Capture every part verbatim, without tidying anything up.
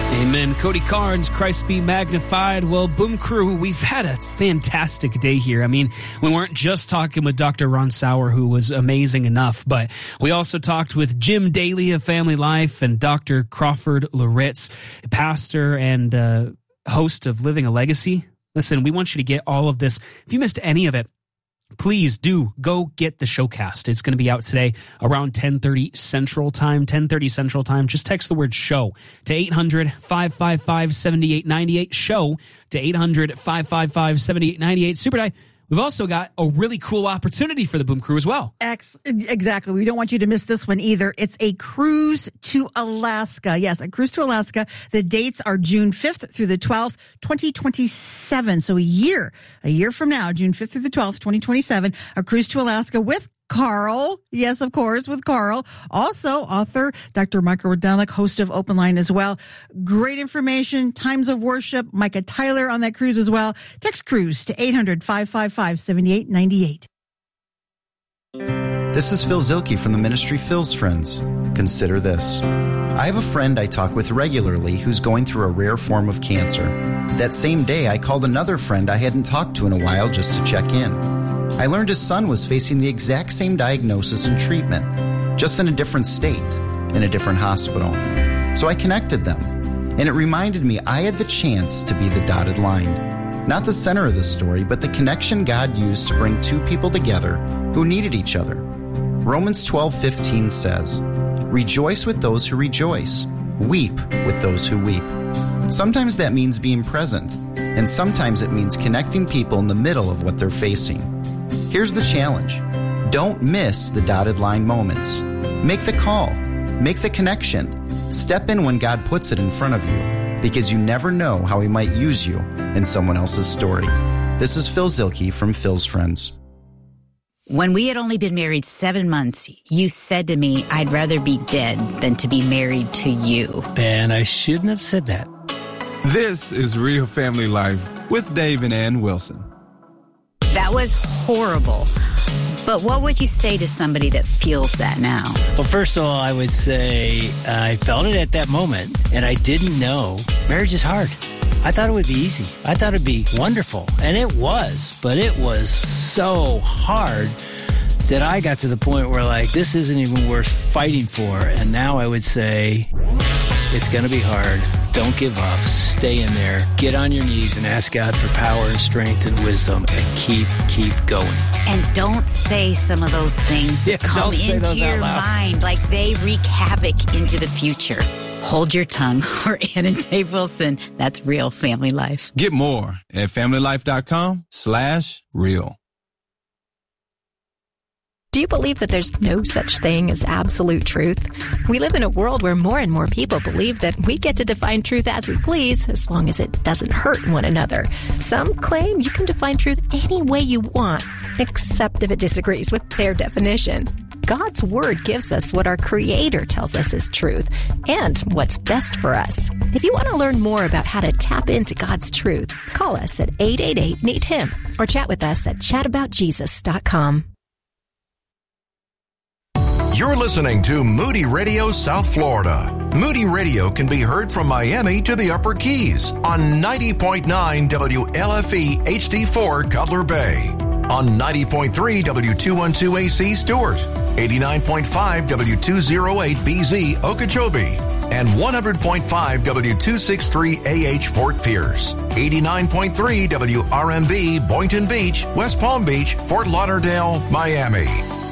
Amen. Cody Carnes, Christ be magnified. Well, Boom Crew, we've had a fantastic day here. I mean, we weren't just talking with Doctor Ron Sauer, who was amazing enough, but we also talked with Jim Daly of Family Life and Doctor Crawford Loritz, pastor and uh, host of Living a Legacy. Listen, we want you to get all of this. If you missed any of it, please do go get the showcast. It's going to be out today around ten thirty Central Time, ten thirty Central Time. Just text the word show to eight hundred, five five five, seven eight nine eight, show to eight hundred, five five five, seven eight nine eight. Super Die. We've also got a really cool opportunity for the Boom Crew as well. Ex- exactly. We don't want you to miss this one either. It's a cruise to Alaska. Yes, a cruise to Alaska. The dates are June fifth through the twelfth, twenty twenty-seven. So a year, a year from now, June fifth through the twelfth, twenty twenty-seven, a cruise to Alaska with Carl. Yes, of course, with Carl. Also, author Doctor Michael Rodanick, host of Open Line as well. Great information, times of worship, Micah Tyler on that cruise as well. Text cruise to eight hundred, five five five, seven eight nine eight. This is Phil Zielke from the ministry Phil's Friends. Consider this. I have a friend I talk with regularly who's going through a rare form of cancer. That same day, I called another friend I hadn't talked to in a while just to check in. I learned his son was facing the exact same diagnosis and treatment, just in a different state, in a different hospital. So I connected them, and it reminded me I had the chance to be the dotted line. Not the center of the story, but the connection God used to bring two people together who needed each other. Romans twelve fifteen says, "Rejoice with those who rejoice, weep with those who weep." Sometimes that means being present, and sometimes it means connecting people in the middle of what they're facing. Here's the challenge. Don't miss the dotted line moments. Make the call. Make the connection. Step in when God puts it in front of you, because you never know how he might use you in someone else's story. This is Phil Zielke from Phil's Friends. When we had only been married seven months, you said to me, I'd rather be dead than to be married to you. And I shouldn't have said that. This is Real Family Life with Dave and Ann Wilson. That was horrible. But what would you say to somebody that feels that now? Well, first of all, I would say I felt it at that moment, and I didn't know. Marriage is hard. I thought it would be easy. I thought it'd be wonderful, and it was, but it was so hard that I got to the point where, like, this isn't even worth fighting for. And now I would say, it's going to be hard. Don't give up. Stay in there. Get on your knees and ask God for power and strength and wisdom, and keep, keep going. And don't say some of those things that Yeah, come into your mind, like they wreak havoc into the future. Hold your tongue. Or Ann and Dave Wilson. That's Real Family Life. Get more at familylife.com slash real. Do you believe that there's no such thing as absolute truth? We live in a world where more and more people believe that we get to define truth as we please, as long as it doesn't hurt one another. Some claim you can define truth any way you want, except if it disagrees with their definition. God's Word gives us what our Creator tells us is truth and what's best for us. If you want to learn more about how to tap into God's truth, call us at eight eight eight, N E E D, H I M or chat with us at chat about jesus dot com. You're listening to Moody Radio South Florida. Moody Radio can be heard from Miami to the Upper Keys on ninety point nine W L F E H D four Cutler Bay, on ninety point three W two twelve A C Stewart, eighty-nine point five W two oh eight B Z Okeechobee, and one hundred point five W two sixty-three A H Fort Pierce, eighty-nine point three W R M B Boynton Beach, West Palm Beach, Fort Lauderdale, Miami.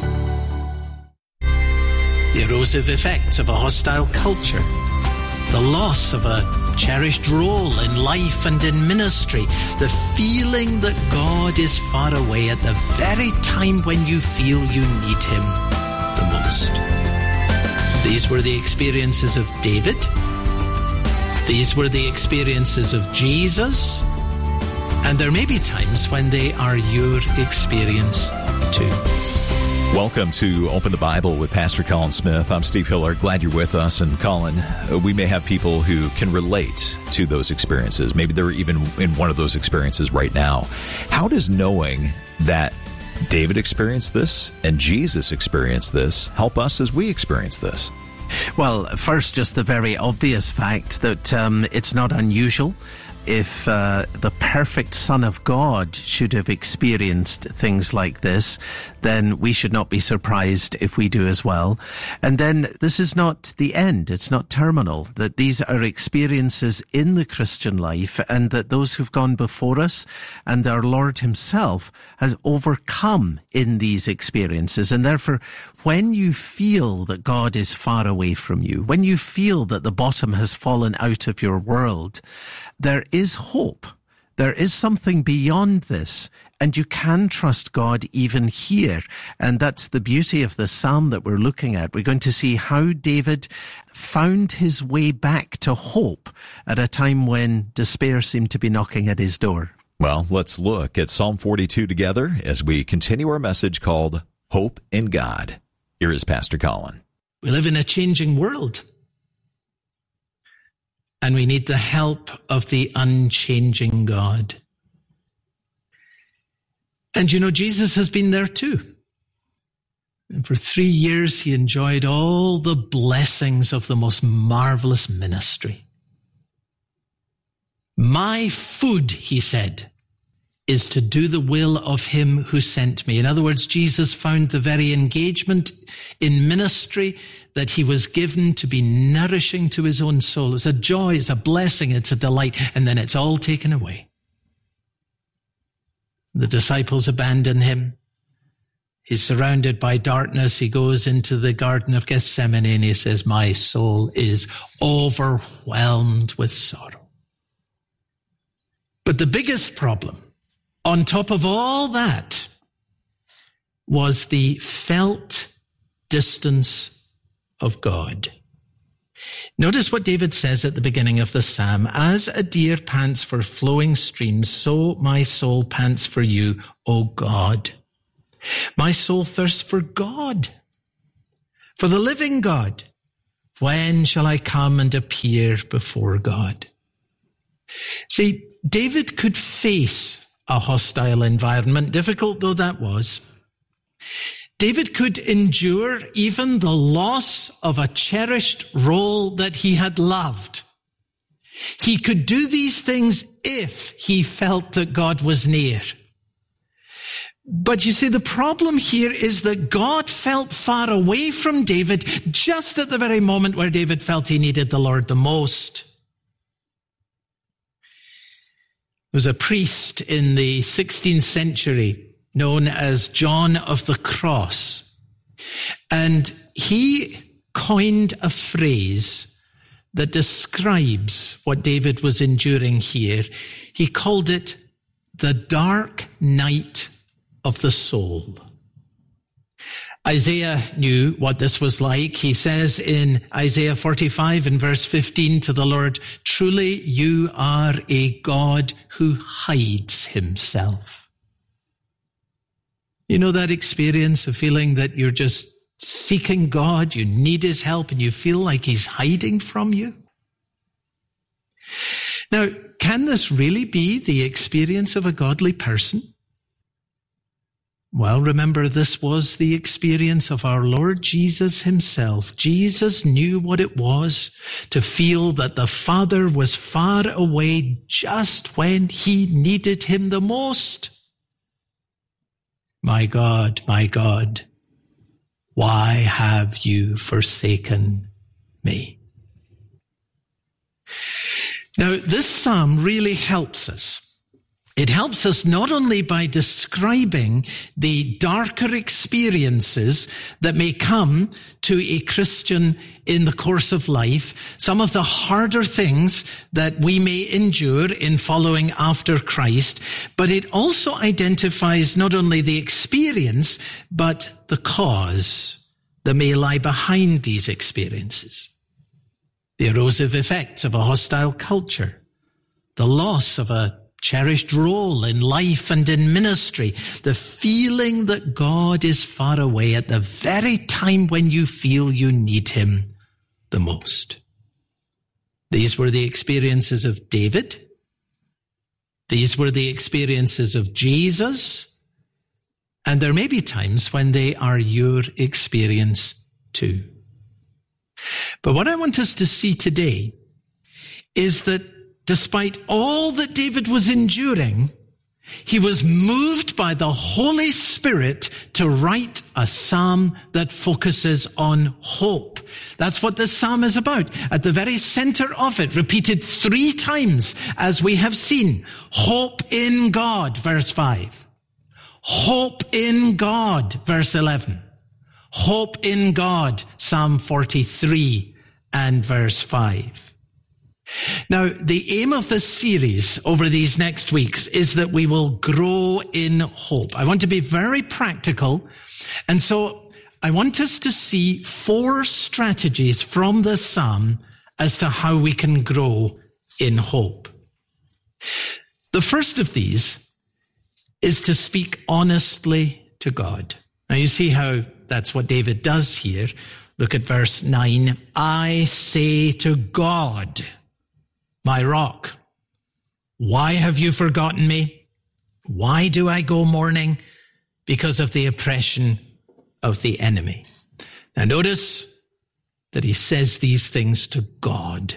The erosive effects of a hostile culture, the loss of a cherished role in life and in ministry, the feeling that God is far away at the very time when you feel you need him the most. These were the experiences of David. These were the experiences of Jesus. And there may be times when they are your experience too. Welcome to Open the Bible with Pastor Colin Smith. I'm Steve Hiller. Glad you're with us. And Colin, we may have people who can relate to those experiences. Maybe they're even in one of those experiences right now. How does knowing that David experienced this and Jesus experienced this help us as we experience this? Well, first, just the very obvious fact that um, it's not unusual if uh, the perfect Son of God should have experienced things like this, then we should not be surprised if we do as well. And then this is not the end. It's not terminal, that these are experiences in the Christian life, and that those who've gone before us and our Lord himself has overcome in these experiences. And therefore, when you feel that God is far away from you, when you feel that the bottom has fallen out of your world, there is hope. There is something beyond this, and you can trust God even here. And that's the beauty of the psalm that we're looking at. We're going to see how David found his way back to hope at a time when despair seemed to be knocking at his door. Well, let's look at Psalm forty-two together as we continue our message called Hope in God. Here is Pastor Colin. We live in a changing world, and we need the help of the unchanging God. And you know, Jesus has been there too. And for three years, he enjoyed all the blessings of the most marvelous ministry. My food, he said, is to do the will of him who sent me. In other words, Jesus found the very engagement in ministry that he was given to be nourishing to his own soul. It's a joy, it's a blessing, it's a delight, and then it's all taken away. The disciples abandon him. He's surrounded by darkness. He goes into the Garden of Gethsemane and he says, my soul is overwhelmed with sorrow. But the biggest problem, on top of all that, was the felt distance of God. Notice what David says at the beginning of the psalm. As a deer pants for flowing streams, so my soul pants for you, O God. My soul thirsts for God, for the living God. When shall I come and appear before God? See, David could face a hostile environment, difficult though that was. David could endure even the loss of a cherished role that he had loved. He could do these things if he felt that God was near. But you see, the problem here is that God felt far away from David just at the very moment where David felt he needed the Lord the most. There was a priest in the sixteenth century known as John of the Cross. And he coined a phrase that describes what David was enduring here. He called it the dark night of the soul. Isaiah knew what this was like. He says in Isaiah forty-five in verse fifteen to the Lord, truly you are a God who hides himself. You know that experience of feeling that you're just seeking God, you need his help, and you feel like he's hiding from you? Now, can this really be the experience of a godly person? Well, remember, this was the experience of our Lord Jesus himself. Jesus knew what it was to feel that the Father was far away just when he needed him the most. My God, my God, why have you forsaken me? Now, this psalm really helps us. It helps us not only by describing the darker experiences that may come to a Christian in the course of life, some of the harder things that we may endure in following after Christ, but it also identifies not only the experience, but the cause that may lie behind these experiences. The erosive effects of a hostile culture, the loss of a cherished role in life and in ministry, the feeling that God is far away at the very time when you feel you need him the most. These were the experiences of David. These were the experiences of Jesus. And there may be times when they are your experience too. But what I want us to see today is that despite all that David was enduring, he was moved by the Holy Spirit to write a psalm that focuses on hope. That's what this psalm is about. At the very center of it, repeated three times, as we have seen, hope in God, verse five. Hope in God, verse eleven. Hope in God, Psalm forty-three and verse five. Now, the aim of this series over these next weeks is that we will grow in hope. I want to be very practical, and so I want us to see four strategies from this psalm as to how we can grow in hope. The first of these is to speak honestly to God. Now, you see how that's what David does here. Look at verse nine. I say to God, my rock, why have you forgotten me? Why do I go mourning? Because of the oppression of the enemy. Now notice that he says these things to God.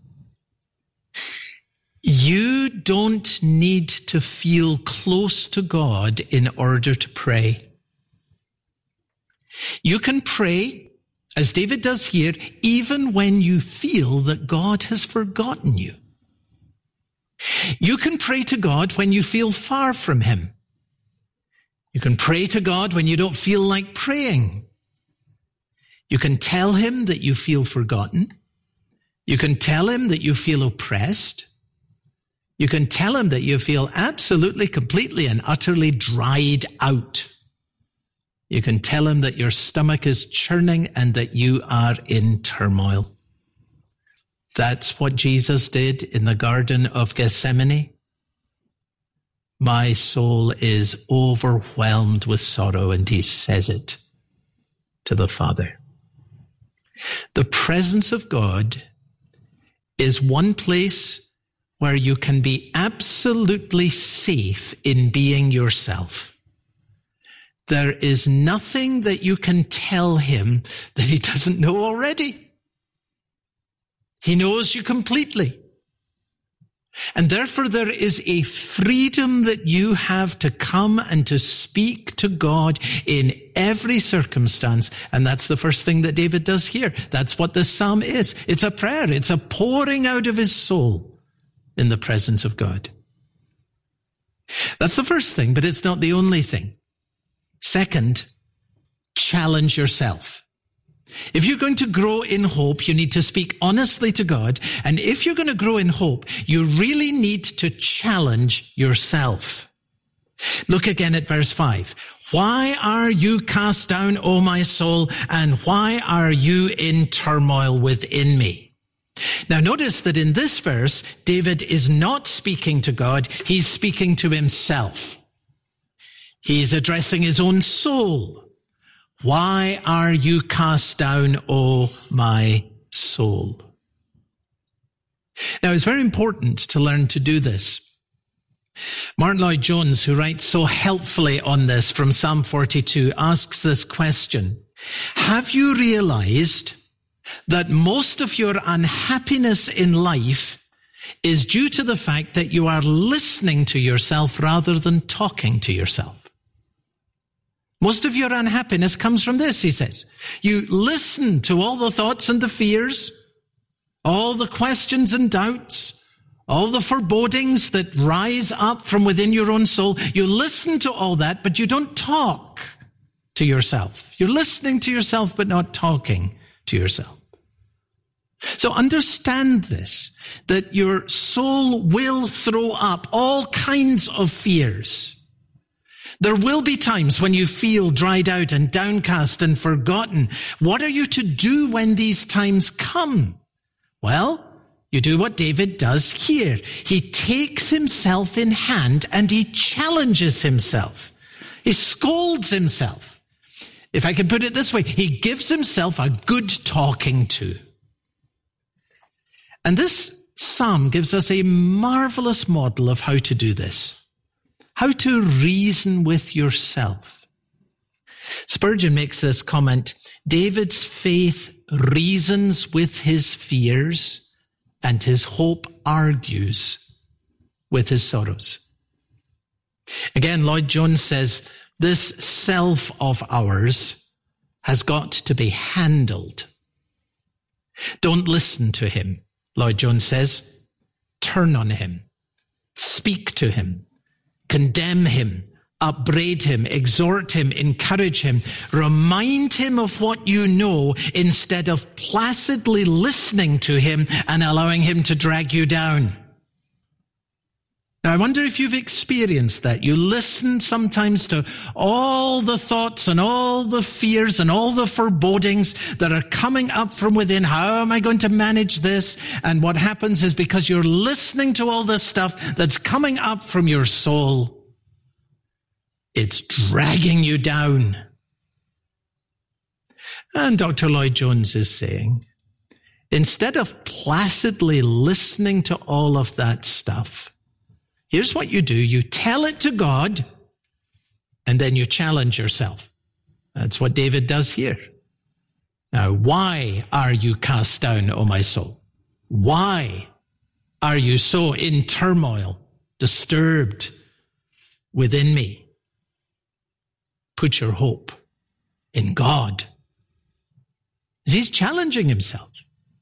You don't need to feel close to God in order to pray. You can pray, as David does here, even when you feel that God has forgotten you. You can pray to God when you feel far from him. You can pray to God when you don't feel like praying. You can tell him that you feel forgotten. You can tell him that you feel oppressed. You can tell him that you feel absolutely, completely, and utterly dried out. You can tell him that your stomach is churning and that you are in turmoil. That's what Jesus did in the Garden of Gethsemane. My soul is overwhelmed with sorrow, and he says it to the Father. The presence of God is one place where you can be absolutely safe in being yourself. There is nothing that you can tell him that he doesn't know already. He knows you completely. And therefore there is a freedom that you have to come and to speak to God in every circumstance. And that's the first thing that David does here. That's what this psalm is. It's a prayer. It's a pouring out of his soul in the presence of God. That's the first thing, but it's not the only thing. Second, challenge yourself. If you're going to grow in hope, you need to speak honestly to God. And if you're going to grow in hope, you really need to challenge yourself. Look again at verse five. Why are you cast down, O my soul, and why are you in turmoil within me? Now notice that in this verse, David is not speaking to God, he's speaking to himself. He's addressing his own soul. Why are you cast down, O my soul? Now, it's very important to learn to do this. Martin Lloyd-Jones, who writes so helpfully on this from Psalm forty-two, asks this question. Have you realized that most of your unhappiness in life is due to the fact that you are listening to yourself rather than talking to yourself? Most of your unhappiness comes from this, he says. You listen to all the thoughts and the fears, all the questions and doubts, all the forebodings that rise up from within your own soul. You listen to all that, but you don't talk to yourself. You're listening to yourself, but not talking to yourself. So understand this, that your soul will throw up all kinds of fears. There will be times when you feel dried out and downcast and forgotten. What are you to do when these times come? Well, you do what David does here. He takes himself in hand and he challenges himself. He scolds himself. If I can put it this way, he gives himself a good talking to. And this psalm gives us a marvelous model of how to do this. How to reason with yourself. Spurgeon makes this comment, David's faith reasons with his fears, and his hope argues with his sorrows. Again, Lloyd Jones says, this self of ours has got to be handled. Don't listen to him, Lloyd Jones says. Turn on him. Speak to him. Condemn him. Upbraid him. Exhort him. Encourage him. Remind him of what you know instead of placidly listening to him and allowing him to drag you down. Now, I wonder if you've experienced that. You listen sometimes to all the thoughts and all the fears and all the forebodings that are coming up from within. How am I going to manage this? And what happens is because you're listening to all this stuff that's coming up from your soul, it's dragging you down. And Doctor Lloyd Jones is saying, instead of placidly listening to all of that stuff, here's what you do. You tell it to God, and then you challenge yourself. That's what David does here. Now, why are you cast down, O my soul? Why are you so in turmoil, disturbed within me? Put your hope in God. He's challenging himself.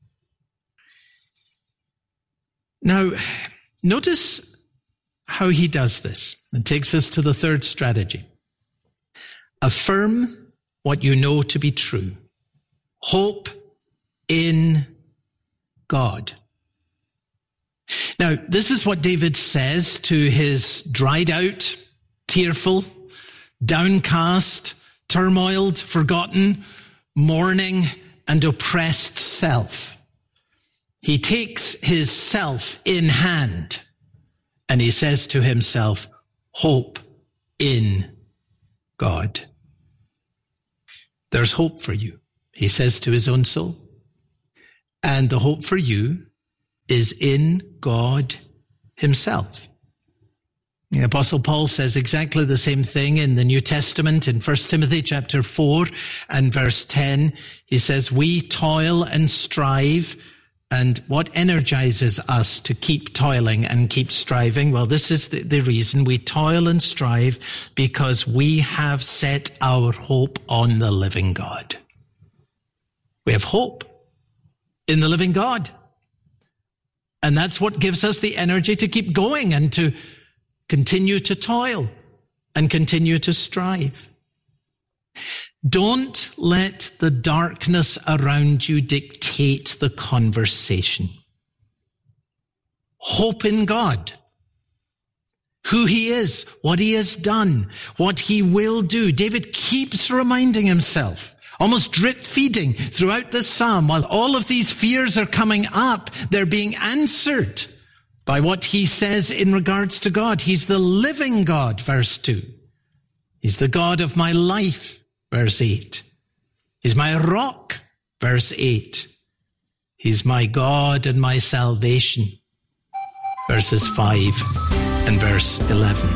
Now, notice how he does this. It takes us to the third strategy. Affirm what you know to be true. Hope in God. Now, this is what David says to his dried out, tearful, downcast, turmoiled, forgotten, mourning, and oppressed self. He takes his self in hand, and he says to himself, hope in God. There's hope for you, he says to his own soul. And the hope for you is in God himself. The Apostle Paul says exactly the same thing in the New Testament in First Timothy chapter four and verse ten. He says, we toil and strive. And what energizes us to keep toiling and keep striving? Well, this is the, the reason we toil and strive, because we have set our hope on the living God. We have hope in the living God. And that's what gives us the energy to keep going and to continue to toil and continue to strive. Don't let the darkness around you dictate the conversation. Hope in God, who he is, what he has done, what he will do. David keeps reminding himself, almost drip feeding throughout the psalm, while all of these fears are coming up, they're being answered by what he says in regards to God. He's the living God, verse two. He's the God of my life, verse eight. He's my rock, verse eight. He's my God and my salvation, verses five and verse eleven.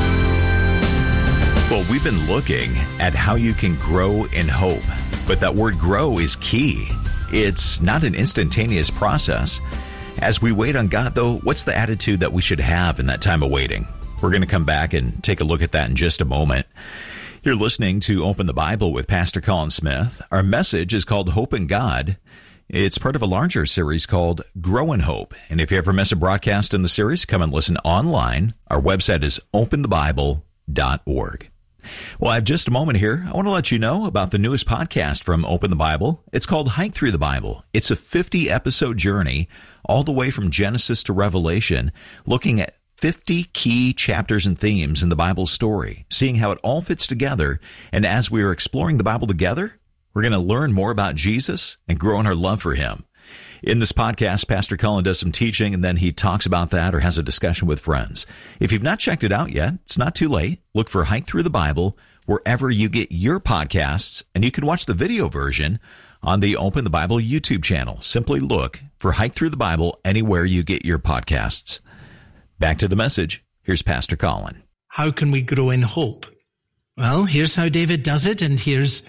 Well, we've been looking at how you can grow in hope, but that word grow is key. It's not an instantaneous process. As we wait on God, though, what's the attitude that we should have in that time of waiting? We're going to come back and take a look at that in just a moment. You're listening to Open the Bible with Pastor Colin Smith. Our message is called Hope in God. It's part of a larger series called Grow in Hope. And if you ever miss a broadcast in the series, come and listen online. Our website is open the bible dot org. Well, I have just a moment here. I want to let you know about the newest podcast from Open the Bible. It's called Hike Through the Bible. It's a fifty-episode journey all the way from Genesis to Revelation, looking at fifty key chapters and themes in the Bible story, seeing how it all fits together. And as we are exploring the Bible together, we're going to learn more about Jesus and grow in our love for him. In this podcast, Pastor Colin does some teaching, and then he talks about that or has a discussion with friends. If you've not checked it out yet, it's not too late. Look for Hike Through the Bible wherever you get your podcasts, and you can watch the video version on the Open the Bible YouTube channel. Simply look for Hike Through the Bible anywhere you get your podcasts. Back to the message. Here's Pastor Colin. How can we grow in hope? Well, here's how David does it, and here's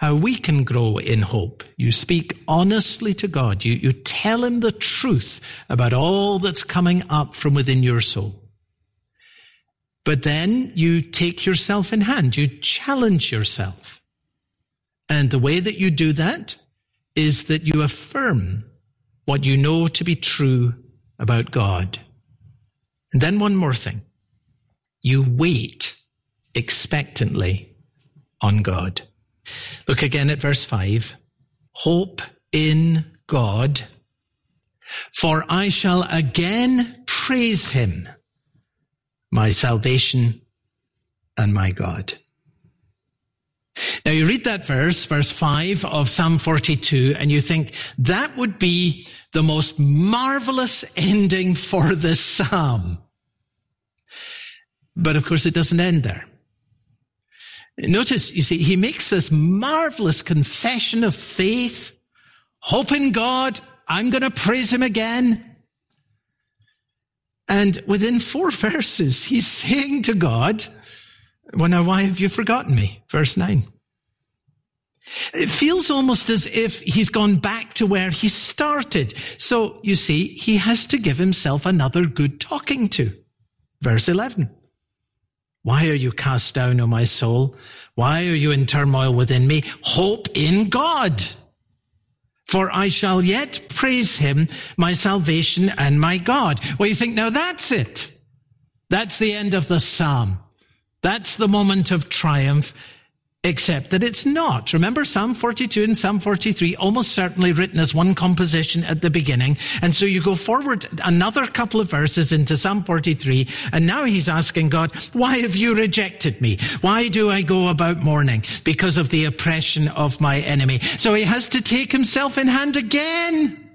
how we can grow in hope. You speak honestly to God. You, you tell him the truth about all that's coming up from within your soul. But then you take yourself in hand. You challenge yourself. And the way that you do that is that you affirm what you know to be true about God. And then one more thing. You wait expectantly on God. Look again at verse five. Hope in God, for I shall again praise him, my salvation and my God. Now you read that verse, verse five of Psalm forty-two, and you think that would be the most marvelous ending for this psalm. But of course it doesn't end there. Notice, you see, he makes this marvelous confession of faith. Hope in God. I'm going to praise him again. And within four verses, he's saying to God, well, now, why have you forgotten me? Verse nine. It feels almost as if he's gone back to where he started. So, you see, he has to give himself another good talking to. Verse eleven. Why are you cast down, O my soul? Why are you in turmoil within me? Hope in God. For I shall yet praise him, my salvation and my God. Well, you think, now that's it. That's the end of the psalm. That's the moment of triumph, except that it's not. Remember, Psalm forty-two and Psalm forty-three, almost certainly written as one composition at the beginning. And so you go forward another couple of verses into Psalm forty-three, and now he's asking God, why have you rejected me? Why do I go about mourning? Because of the oppression of my enemy. So he has to take himself in hand again.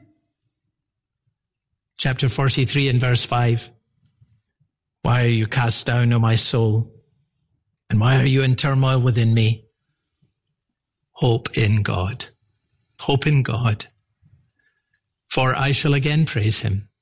Chapter forty-three and verse five. Why are you cast down, O my soul? And why are you in turmoil within me? Hope in God. Hope in God. For I shall again praise him,